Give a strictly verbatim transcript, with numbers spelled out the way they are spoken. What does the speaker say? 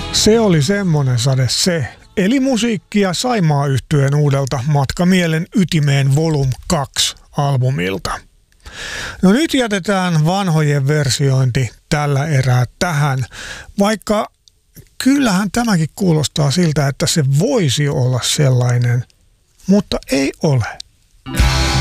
Se oli semmonen sade se. Eli musiikkia Saimaa-yhtyeen uudelta Matkamielen ytimeen Volume kaksi albumilta. No nyt jätetään vanhojen versiointi tällä erää tähän, vaikka kyllähän tämäkin kuulostaa siltä, että se voisi olla sellainen, mutta ei ole.